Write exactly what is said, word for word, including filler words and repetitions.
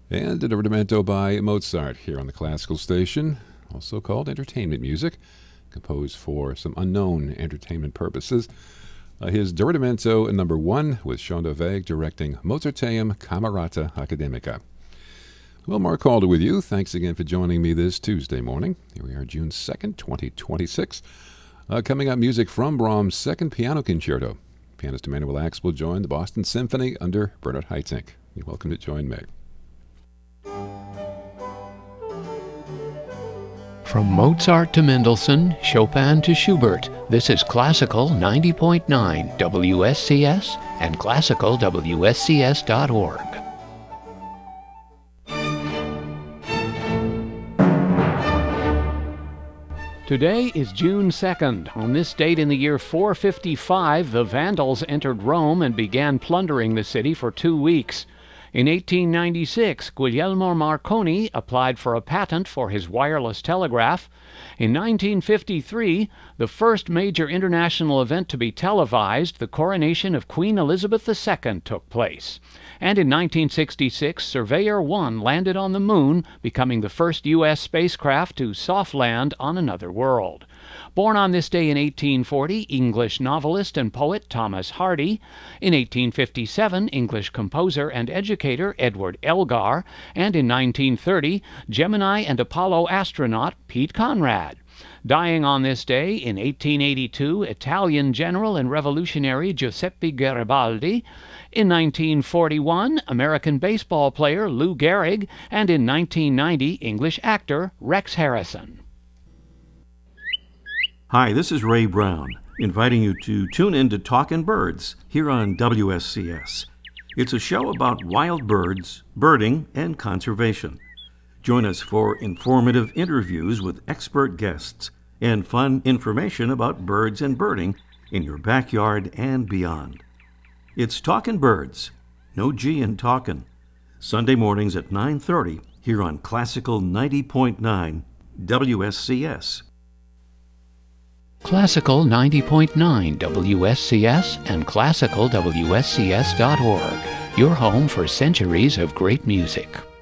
And a divertimento by Mozart here on the Classical Station, also called entertainment music, composed for some unknown entertainment purposes. Uh, his divertimento number one with Sean Doveg directing Mozarteum Camerata Academica. Well, Mark Calder with you. Thanks again for joining me this Tuesday morning. Here we are, June second, twenty twenty-six. Uh, coming up, music from Brahms' Second Piano Concerto. Pianist Emanuel Ax will join the Boston Symphony under Bernard Haitink. You're welcome to join me. From Mozart to Mendelssohn, Chopin to Schubert, this is Classical ninety point nine W S C S and classical W S C S dot org. Today is June second. On this date in the year four fifty-five, the Vandals entered Rome and began plundering the city for two weeks. In eighteen ninety-six, Guglielmo Marconi applied for a patent for his wireless telegraph. In nineteen fifty-three, the first major international event to be televised, the coronation of Queen Elizabeth the Second, took place. And in nineteen sixty-six, Surveyor one landed on the Moon, becoming the first U S spacecraft to soft land on another world. Born on this day in eighteen forty, English novelist and poet Thomas Hardy. In eighteen fifty-seven, English composer and educator Edward Elgar. And in nineteen thirty, Gemini and Apollo astronaut Pete Conrad. Dying on this day in eighteen eighty-two, Italian general and revolutionary Giuseppe Garibaldi. In nineteen forty-one, American baseball player Lou Gehrig. And in nineteen ninety, English actor Rex Harrison. Hi, this is Ray Brown, inviting you to tune in to Talkin' Birds here on W S C S. It's a show about wild birds, birding, and conservation. Join us for informative interviews with expert guests and fun information about birds and birding in your backyard and beyond. It's Talkin' Birds, no G in talkin', Sunday mornings at nine thirty here on Classical ninety point nine W S C S. Classical ninety point nine W S C S and classical W S C S dot org, your home for centuries of great music.